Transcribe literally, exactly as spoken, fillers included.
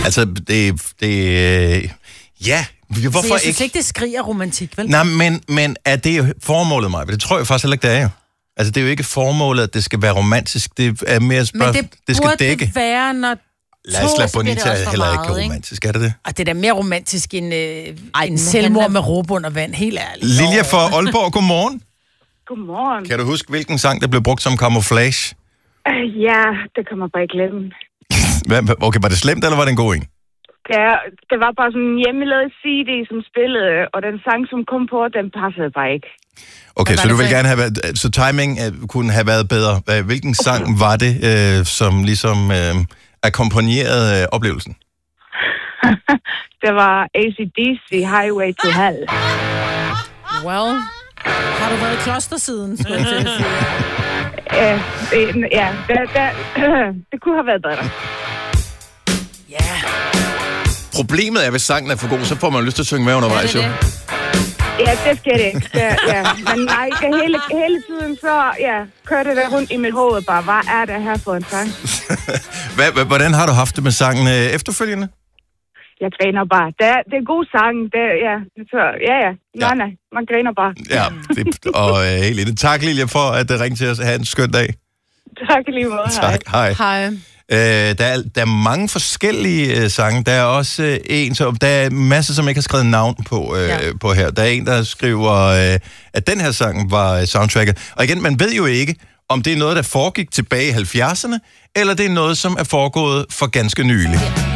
Altså, det... det øh, ja, hvorfor så jeg synes ikke? ikke, det skriger romantik, vel? Nej, men, men er det formålet, mig? Det tror jeg faktisk heller ikke, det er jo. Altså, det er jo ikke formålet, at det skal være romantisk. Det er mere spørgsmål, men det, det skal dække. det være, når... Lasla Bonita er heller ikke meget, romantisk, er det det? Og det er da mere romantisk end øh, Ej, en selvmord med råb under vand, helt ærligt. Lilja fra Aalborg, godmorgen. Godmorgen. Kan du huske, hvilken sang, der blev brugt som camouflage? Uh, ja, det kommer bare ikke glemme. Okay, var det slemt, eller var det en god en? Ja, det var bare sådan en hjemmelavet C D, som spillede, og den sang, som kom på, den passede bare ikke. Okay, så du vil gerne have været... Så timing uh, kunne have været bedre. Hvilken sang var det, uh, som ligesom uh, akkompagnerede uh, oplevelsen? Det var A C D C, Highway to Hell. Well, har du været i klostersiden, skulle jeg til at sige. Ja, det, ja det, det, det kunne have været bedre. Ja. Problemet er, hvis sangen er for god, så får man lyst til at synge med undervejs, jo. Ja, det skal det ikke. Ja, ja. Men nej, det hele, hele tiden så ja, kørte det rundt i mit hoved bare. Hvad er det her for en sang? Hvad, hvordan har du haft det med sangen efterfølgende? Jeg griner bare. Det er, det er en god sang. Det, ja, så, ja, ja. Nej, ja. nej. Man griner bare. Ja, det, og uh, helt enig. Tak, Lilja, for at uh, ringe til os. Ha' en skøn dag. Tak lige måde. Tak, hej. Hej. Uh, der, er, der er mange forskellige uh, sange. Der er også uh, en, så der er masser, som ikke har skrevet navn på, uh, ja. på her. Der er en, der skriver, uh, at den her sang var soundtracket. Og igen, man ved jo ikke, om det er noget, der foregik tilbage i halvfjerdserne, eller det er noget, som er foregået for ganske nylig. Ja.